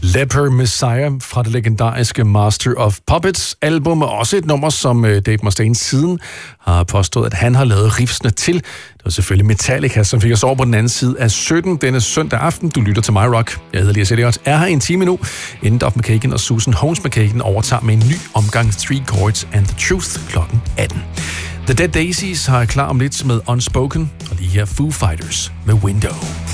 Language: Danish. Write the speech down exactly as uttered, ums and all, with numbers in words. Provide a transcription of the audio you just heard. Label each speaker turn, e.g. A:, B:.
A: Leper Messiah fra det legendariske Master of Puppets album, og også et nummer, som Dave Mustaine siden har påstået, at han har lavet riffsene til. Det var selvfølgelig Metallica, som fik os over på den anden side af sytten denne søndag aften. Du lytter til My Rock. Jeg hedder Elias Elliot, er her i en time nu, inden Duff McKagan og Susan Holmes McKagan overtager med en ny omgang Three Chords and the Truth klokken atten. The Dead Daisies har jeg klar om lidt med Unspoken, og lige her Foo Fighters med Window.